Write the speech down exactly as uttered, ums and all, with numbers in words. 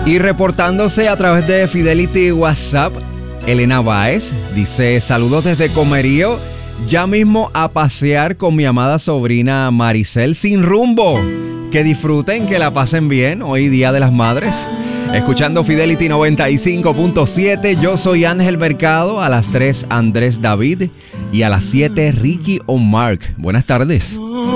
Y reportándose a través de Fidelity WhatsApp, Elena Báez dice: saludos desde Comerío, ya mismo a pasear con mi amada sobrina Maricel sin rumbo. Que disfruten, que la pasen bien hoy Día de las Madres. Escuchando Fidelity noventa y cinco punto siete, yo soy Ángel Mercado, a las tres Andrés David y a las siete Ricky O'Mark. Buenas tardes.